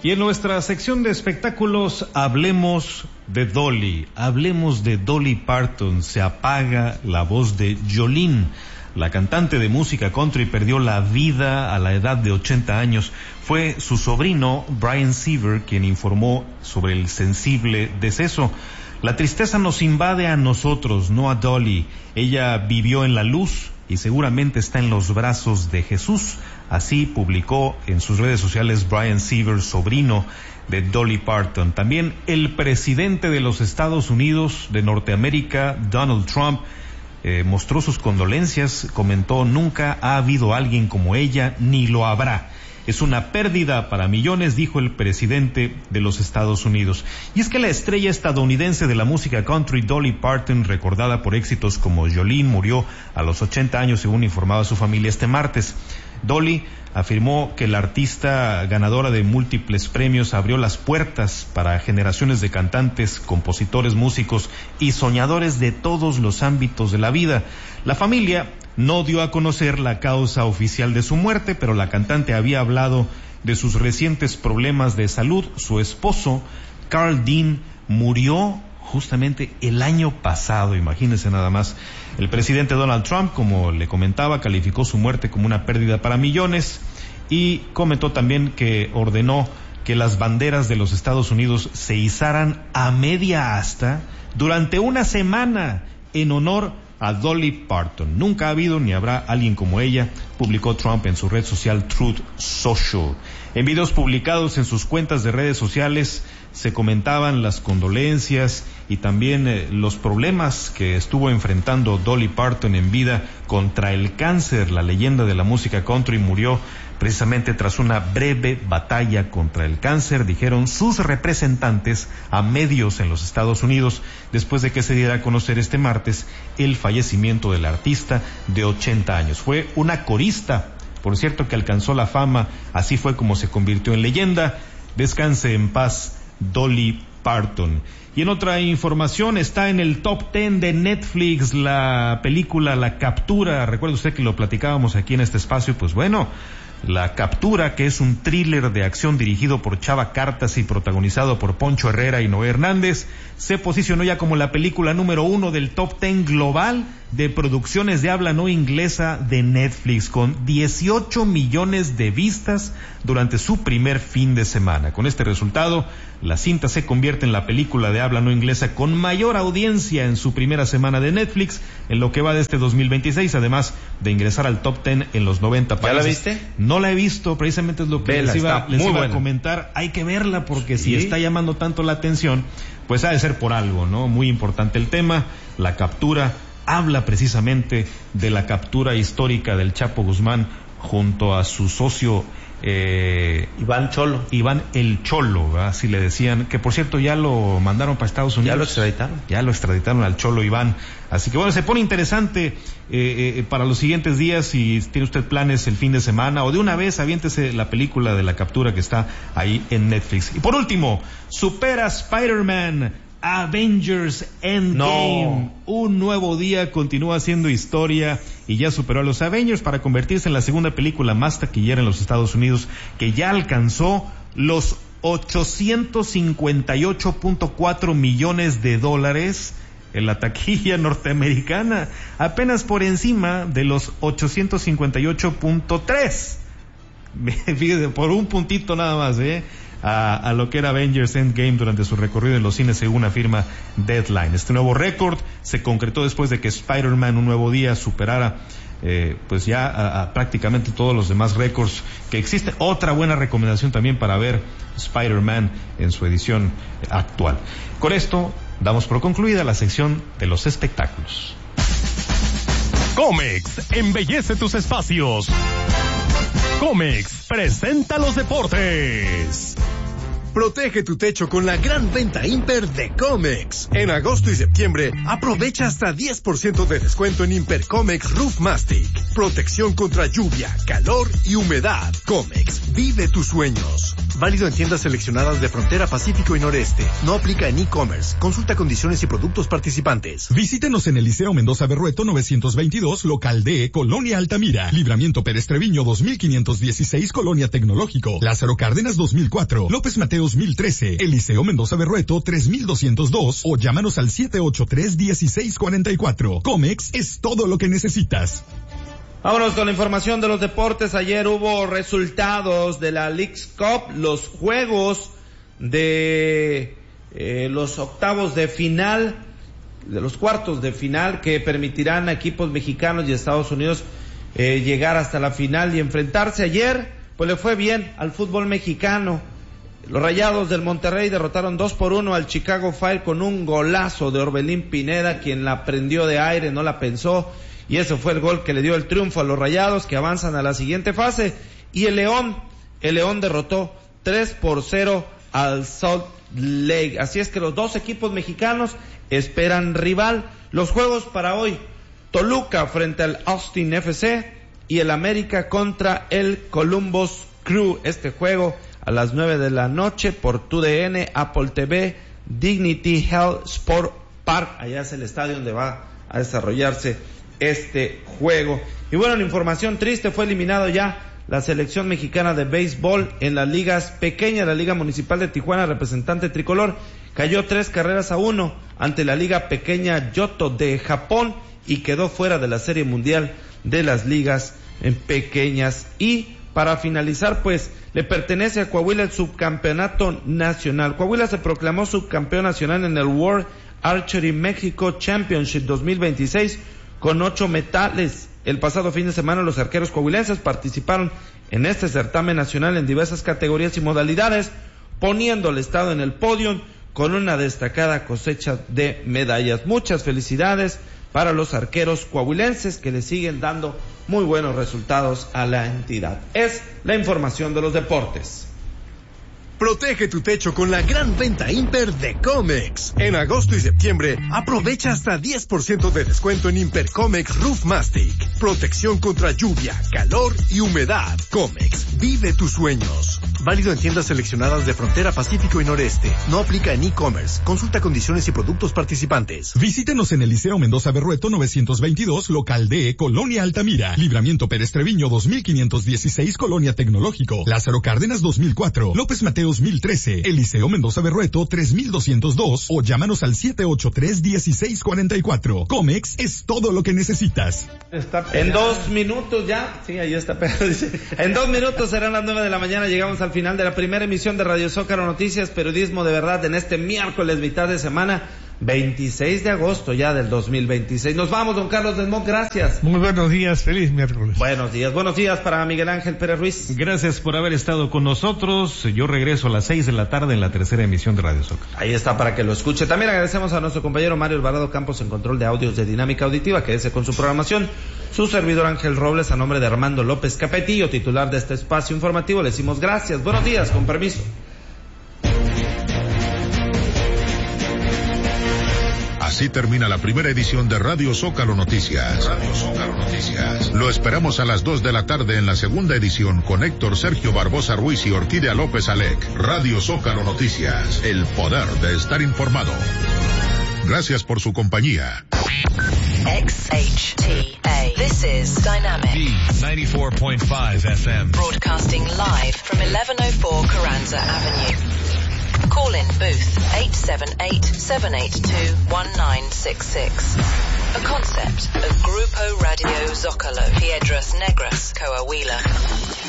Y en nuestra sección de espectáculos hablemos de Dolly Parton. Se apaga la voz de Jolene. La cantante de música country perdió la vida a la edad de 80 años. Fue su sobrino, Brian Seaver, quien informó sobre el sensible deceso. La tristeza nos invade a nosotros, no a Dolly. Ella vivió en la luz y seguramente está en los brazos de Jesús. Así publicó en sus redes sociales Brian Seaver, sobrino de Dolly Parton. También el presidente de los Estados Unidos de Norteamérica, Donald Trump, mostró sus condolencias, comentó: nunca ha habido alguien como ella, ni lo habrá. Es una pérdida para millones, dijo el presidente de los Estados Unidos. Y es que la estrella estadounidense de la música country, Dolly Parton, recordada por éxitos como Jolene, murió a los 80 años, según informaba su familia este martes. Dolly afirmó que la artista ganadora de múltiples premios abrió las puertas para generaciones de cantantes, compositores, músicos y soñadores de todos los ámbitos de la vida. La familia no dio a conocer la causa oficial de su muerte, pero la cantante había hablado de sus recientes problemas de salud. Su esposo, Carl Dean, murió justamente el año pasado, imagínense nada más. El presidente Donald Trump, como le comentaba, calificó su muerte como una pérdida para millones y comentó también que ordenó que las banderas de los Estados Unidos se izaran a media asta durante una semana en honor a Dolly Parton. Nunca ha habido ni habrá alguien como ella, publicó Trump en su red social Truth Social. En videos publicados en sus cuentas de redes sociales se comentaban las condolencias y también los problemas que estuvo enfrentando Dolly Parton en vida contra el cáncer. La leyenda de la música country murió precisamente tras una breve batalla contra el cáncer, dijeron sus representantes a medios en los Estados Unidos, después de que se diera a conocer este martes el fallecimiento del artista de 80 años. Fue una corista, por cierto, que alcanzó la fama, así fue como se convirtió en leyenda. Descanse en paz, Dolly Parton. Y en otra información, está en el top 10 de Netflix la película La Captura. Recuerda usted que lo platicábamos aquí en este espacio. Pues bueno, La Captura, que es un thriller de acción dirigido por Chava Cartas y protagonizado por Poncho Herrera y Noé Hernández, se posicionó ya como la película número 1 del top 10 global de producciones de habla no inglesa de Netflix, con 18 millones de vistas durante su primer fin de semana. Con este resultado, la cinta se convierte en la película de habla no inglesa con mayor audiencia en su primera semana de Netflix en lo que va de este 2026, además de ingresar al top 10 en los 90 países. ¿Ya la viste? No la he visto, precisamente es lo que les iba a comentar. Hay que verla porque si está llamando tanto la atención, pues ha de ser por algo, ¿no? Muy importante el tema. La Captura habla precisamente de la captura histórica del Chapo Guzmán junto a su socio Iván el Cholo, así le decían, que por cierto ya lo mandaron para Estados Unidos. Ya lo extraditaron al Cholo Iván. Así que bueno, se pone interesante para los siguientes días. Si tiene usted planes el fin de semana o de una vez, aviéntese la película de La Captura que está ahí en Netflix. Y por último, supera Spider-Man Avengers Endgame. Un nuevo día, continúa haciendo historia y ya superó a los Avengers para convertirse en la segunda película más taquillera en los Estados Unidos, que ya alcanzó los 858.4 millones de dólares en la taquilla norteamericana, apenas por encima de los 858.3. Fíjese, por un puntito nada más, a lo que era Avengers Endgame durante su recorrido en los cines, según afirma Deadline. Este nuevo récord se concretó después de que Spider-Man Un Nuevo Día superara pues ya a prácticamente todos los demás récords que existen. Otra buena recomendación también para ver Spider-Man en su edición actual. Con esto damos por concluida la sección de los espectáculos. Comex embellece tus espacios. Comex presenta los deportes. Protege tu techo con la gran venta Imper de Comex. En agosto y septiembre, aprovecha hasta 10% de descuento en Imper Comex Roof Mastic. Protección contra lluvia, calor y humedad. Comex, vive tus sueños. Válido en tiendas seleccionadas de Frontera Pacífico y Noreste. No aplica en e-commerce. Consulta condiciones y productos participantes. Visítenos en el Liceo Mendoza Berrueto 922, local D, Colonia Altamira. Libramiento Pérez Treviño 2516, Colonia Tecnológico. Lázaro Cárdenas 2004. López Mateos 1013. Eliseo Mendoza Berrueto 3202 o llámanos al 783-1644. Comex es todo lo que necesitas. Vámonos con la información de los deportes. Ayer hubo resultados de la Leagues Cup, los juegos de los octavos de final, de los cuartos de final, que permitirán a equipos mexicanos y Estados Unidos llegar hasta la final y enfrentarse. Ayer pues le fue bien al fútbol mexicano. Los Rayados del Monterrey derrotaron 2-1 al Chicago Fire con un golazo de Orbelín Pineda, quien la prendió de aire, no la pensó, y ese fue el gol que le dio el triunfo a los Rayados, que avanzan a la siguiente fase. Y el León derrotó 3-0 al Salt Lake. Así es que los dos equipos mexicanos esperan rival. Los juegos para hoy: Toluca frente al Austin FC y el América contra el Columbus Crew. Este juego a las 9 de la noche por TUDN, Apple TV, Dignity Health Sport Park. Allá es el estadio donde va a desarrollarse este juego. Y bueno, la información triste: fue eliminado ya la selección mexicana de béisbol en las ligas pequeñas. La Liga Municipal de Tijuana, representante tricolor, cayó 3-1 ante la Liga Pequeña Yoto de Japón y quedó fuera de la Serie Mundial de las ligas pequeñas. Y para finalizar, pues le pertenece a Coahuila el subcampeonato nacional. Coahuila se proclamó subcampeón nacional en el World Archery Mexico Championship 2026 con 8 metales. El pasado fin de semana los arqueros coahuilenses participaron en este certamen nacional en diversas categorías y modalidades, poniendo al estado en el podio con una destacada cosecha de medallas. Muchas felicidades para los arqueros coahuilenses, que le siguen dando muy buenos resultados a la entidad. Es la información de los deportes. Protege tu techo con la gran venta Imper de Comex. En agosto y septiembre, aprovecha hasta 10% de descuento en Imper Comex Roof Mastic. Protección contra lluvia, calor y humedad. Comex, vive tus sueños. Válido en tiendas seleccionadas de Frontera Pacífico y Noreste. No aplica en e-commerce. Consulta condiciones y productos participantes. Visítenos en el Liceo Mendoza Berrueto 922, local D, Colonia Altamira. Libramiento Pérez Treviño 2516, Colonia Tecnológico. Lázaro Cárdenas 2004. López Mateos 1013. Eliseo Mendoza Berrueto 3202 o llámanos al 783-1644. Comex es todo lo que necesitas. En 2 minutos ya, sí, ahí está pegado, dice. En 2 minutos serán las 9 de la mañana. Llegamos al final de la primera emisión de Radio Zócalo Noticias, periodismo de verdad, en este miércoles, mitad de semana, 26 de agosto ya del 2026. Nos vamos, don Carlos Desmond, gracias. Muy buenos días, feliz miércoles. Buenos días para Miguel Ángel Pérez Ruiz. Gracias por haber estado con nosotros. Yo regreso a las 6 de la tarde en la tercera emisión de Radio Zócalo. Ahí está para que lo escuche. También agradecemos a nuestro compañero Mario Alvarado Campos en control de audios de Dinámica Auditiva. Quédese con su programación. Su servidor Ángel Robles, a nombre de Armando López Capetillo, titular de este espacio informativo, le decimos gracias. Buenos días, con permiso. Así termina la primera edición de Radio Zócalo Noticias. Radio Zócalo Noticias. Lo esperamos a las 2 de la tarde en la segunda edición con Héctor Sergio Barbosa Ruiz y Orquídea López Alec. Radio Zócalo Noticias. El poder de estar informado. Gracias por su compañía. XHTA. This is Dynamic. B94.5 FM. Broadcasting live from 1104 Carranza Avenue. Call in booth 878-782-1966. A concept of Grupo Radio Zócalo, Piedras Negras, Coahuila.